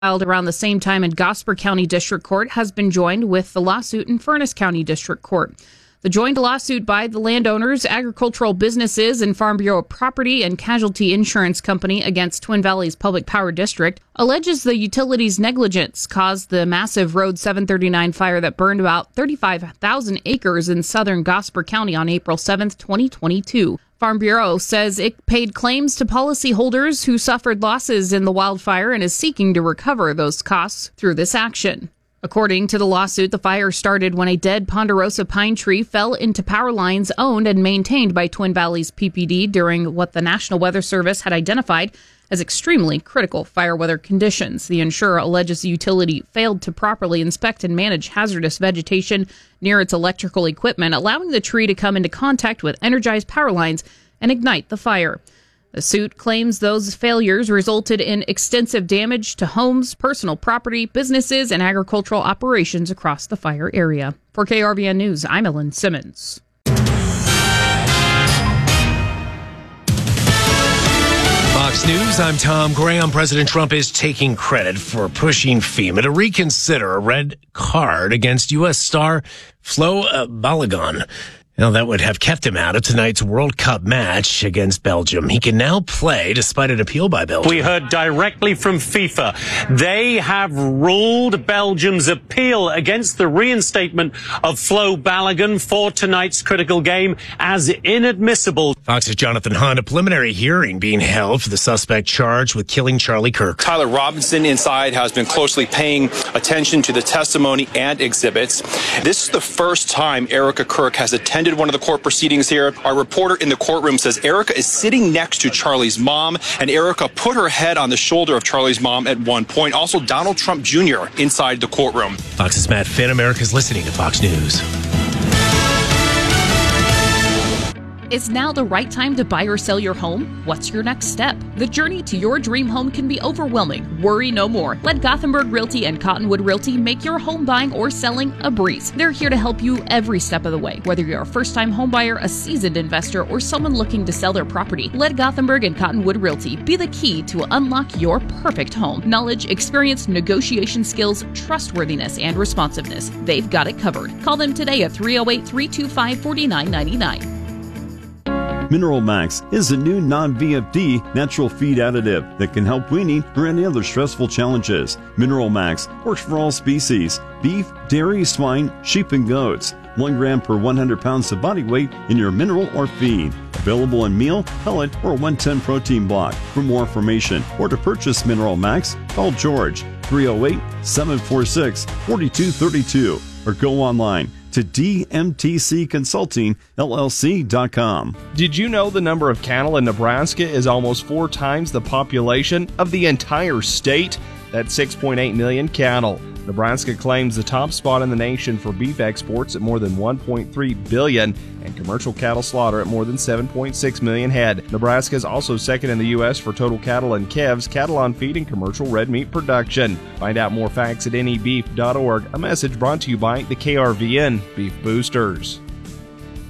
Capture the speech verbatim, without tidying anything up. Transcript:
filed around the same time in Gosper County District Court has been joined with the lawsuit in Furnace County District Court. The joint lawsuit by the landowners, agricultural businesses, and Farm Bureau Property and Casualty Insurance Company against Twin Valleys Public Power District alleges the utility's negligence caused the massive Road seven thirty-nine fire that burned about thirty-five thousand acres in southern Gosper County on April seventh, twenty twenty-two. Farm Bureau says it paid claims to policyholders who suffered losses in the wildfire and is seeking to recover those costs through this action. According to the lawsuit, the fire started when a dead ponderosa pine tree fell into power lines owned and maintained by Twin Valleys P P D during what the National Weather Service had identified as extremely critical fire weather conditions. The insurer alleges the utility failed to properly inspect and manage hazardous vegetation near its electrical equipment, allowing the tree to come into contact with energized power lines and ignite the fire. The suit claims those failures resulted in extensive damage to homes, personal property, businesses, and agricultural operations across the fire area. For K R V N News, I'm Ellen Simmons. Fox News, I'm Tom Graham. President Trump is taking credit for pushing FEMA to reconsider a red card against U S star Flo uh, Balogun. Now, that would have kept him out of tonight's World Cup match against Belgium. He can now play despite an appeal by Belgium. We heard directly from FIFA. They have ruled Belgium's appeal against the reinstatement of Flo Balogun for tonight's critical game as inadmissible. Fox's Jonathan Hunt, a preliminary hearing being held for the suspect charged with killing Charlie Kirk. Tyler Robinson inside has been closely paying attention to the testimony and exhibits. This is the first time Erica Kirk has attended one of the court proceedings here. Our reporter in the courtroom says Erica is sitting next to Charlie's mom, and Erica put her head on the shoulder of Charlie's mom at one point. Also, Donald Trump Junior inside the courtroom. Fox's Matt Finn. America's listening to Fox News. Is now the right time to buy or sell your home? What's your next step? The journey to your dream home can be overwhelming. Worry no more. Let Gothenburg Realty and Cottonwood Realty make your home buying or selling a breeze. They're here to help you every step of the way. Whether you're a first-time homebuyer, a seasoned investor, or someone looking to sell their property, let Gothenburg and Cottonwood Realty be the key to unlock your perfect home. Knowledge, experience, negotiation skills, trustworthiness, and responsiveness. They've got it covered. Call them today at three oh eight, three two five, four nine nine nine. Mineral Max is a new non-V F D natural feed additive that can help weaning or any other stressful challenges. Mineral Max works for all species: beef, dairy, swine, sheep, and goats. One gram per one hundred pounds of body weight in your mineral or feed. Available in meal, pellet, or one ten protein block. For more information or to purchase Mineral Max, call George three oh eight, seven four six, four two three two or go online to D M T C Consulting L L C dot com. Did you know the number of cattle in Nebraska is almost four times the population of the entire state? That's six point eight million cattle. Nebraska claims the top spot in the nation for beef exports at more than one point three billion and commercial cattle slaughter at more than seven point six million head. Nebraska is also second in the U S for total cattle and calves, cattle on feed, and commercial red meat production. Find out more facts at N E beef dot org. A message brought to you by the K R V N Beef Boosters.